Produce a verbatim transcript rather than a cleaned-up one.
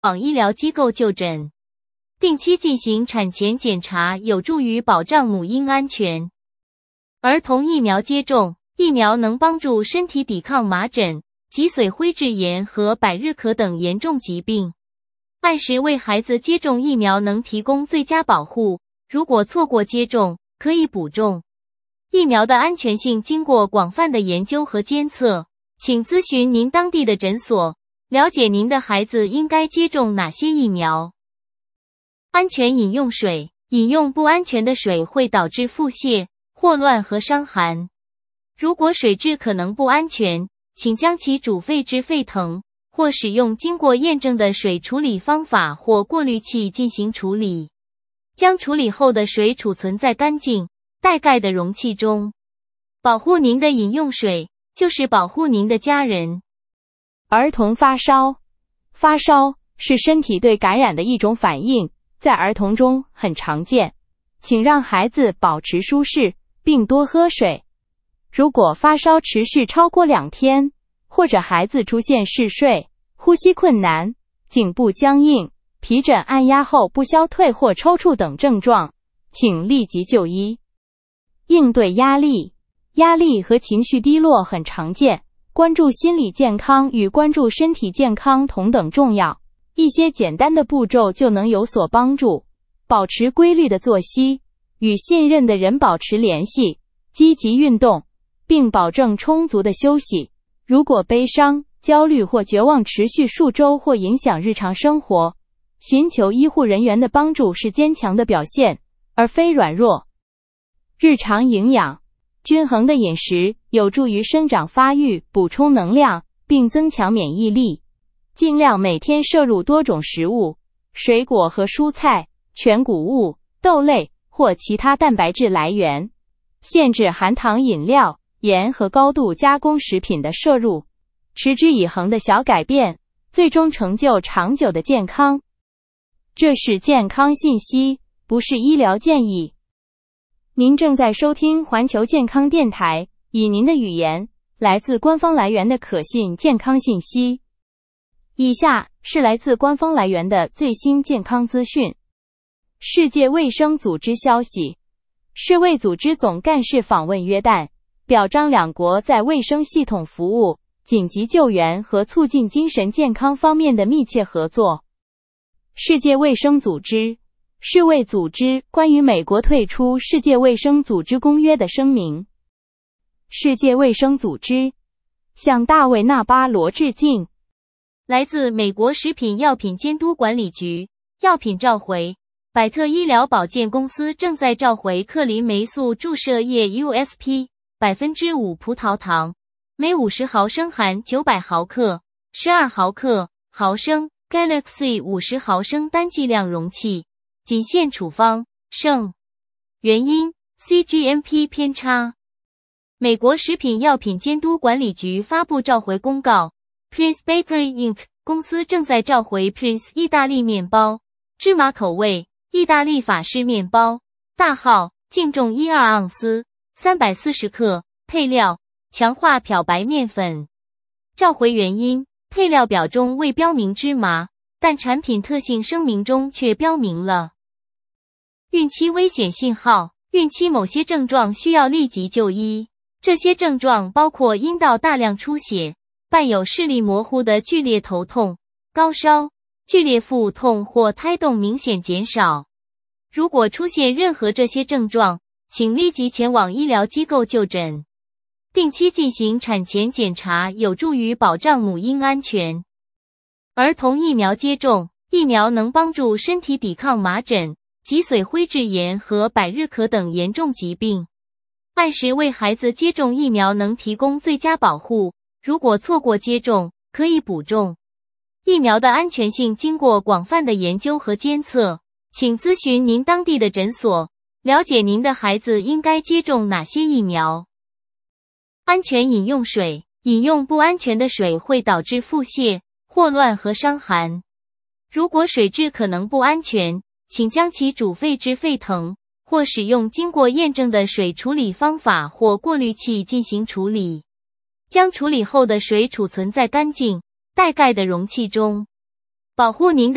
往医疗机构就诊。定期进行产前检查有助于保障母婴安全。儿童疫苗接种，疫苗能帮助身体抵抗麻疹、脊髓灰质炎和百日咳等严重疾病。按时为孩子接种疫苗能提供最佳保护，如果错过接种，可以补种。疫苗的安全性经过广泛的研究和监测，请咨询您当地的诊所，了解您的孩子应该接种哪些疫苗。安全饮用水，饮用不安全的水会导致腹泻、霍乱和伤寒。如果水质可能不安全，请将其煮沸至沸腾，或使用经过验证的水处理方法或过滤器进行处理。将处理后的水储存在干净、带盖的容器中。保护您的饮用水，就是保护您的家人。 儿童发烧，发烧是身体对感染的一种反应，在儿童中很常见。请让孩子保持舒适，并多喝水。如果发烧持续超过两天，或者孩子出现嗜睡、呼吸困难、颈部僵硬、皮疹按压后不消退或抽搐等症状，请立即就医。应对压力，压力和情绪低落很常见，关注心理健康与关注身体健康同等重要。一些简单的步骤就能有所帮助。保持规律的作息，与信任的人保持联系，积极运动，并保证充足的休息。如果悲伤、焦虑或绝望持续数周或影响日常生活，寻求医护人员的帮助是坚强的表现，而非软弱。日常营养，均衡的饮食有助于生长发育，补充能量，并增强免疫力。尽量每天摄入多种食物，水果和蔬菜、全谷物、豆类或其他蛋白质来源。限制含糖饮料、盐和高度加工食品的摄入。持之以恒的小改变，最终成就长久的健康。这是健康信息，不是医疗建议。您正在收听环球健康电台，以您的语言，来自官方来源的可信健康信息。以下是来自官方来源的最新健康资讯。世界卫生组织消息，世卫组织总干事访问约旦，表彰两国在卫生系统服务、紧急救援和促进精神健康方面的密切合作。世界卫生组织，世卫组织关于美国退出世界卫生组织公约的声明。世界卫生组织向大卫·纳巴罗致敬。 来自美国食品药品监督管理局，药品召回。百特医疗保健公司正在召回克林霉素注射液 U S P 百分之五 葡萄糖，每五十毫升含九百毫克、十二毫克、毫升 Galaxy 五十毫升单剂量容器，仅限处方，剩。原因 C G M P 偏差。美国食品药品监督管理局发布召回公告， Prince Bakery Incorporated 公司正在召回 Prince 意大利面包，芝麻口味意大利法式面包，大号，净重十二盎司，三百四十克，配料，强化漂白面粉。召回原因，配料表中未标明芝麻，但产品特性声明中却标明了。孕期危险信号，孕期某些症状需要立即就医，这些症状包括阴道大量出血，伴有视力模糊的剧烈头痛、高烧、剧烈腹痛或胎动明显减少。如果出现任何这些症状，请立即前往医疗机构就诊。定期进行产前检查有助于保障母婴安全。儿童疫苗接种，疫苗能帮助身体抵抗麻疹、脊髓灰质炎和百日咳等严重疾病。按时为孩子接种疫苗能提供最佳保护，如果错过接种，可以补种。疫苗的安全性经过广泛的研究和监测，请咨询您当地的诊所，了解您的孩子应该接种哪些疫苗。安全饮用水，饮用不安全的水会导致腹泻、霍乱和伤寒。如果水质可能不安全，请将其煮沸至沸腾，或使用经过验证的水处理方法或过滤器进行处理。将处理后的水储存在干净、带盖的容器中。保护您的